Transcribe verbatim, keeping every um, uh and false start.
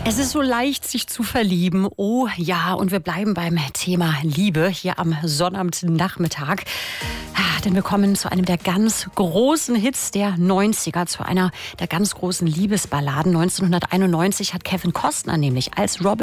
Es ist so leicht, sich zu verlieben. Oh ja, und wir bleiben beim Thema Liebe hier am Sonnabendnachmittag. Ah, denn wir kommen zu einem der ganz großen Hits der neunziger, zu einer der ganz großen Liebesballaden. neunzehnhunderteinundneunzig hat Kevin Costner nämlich als Robin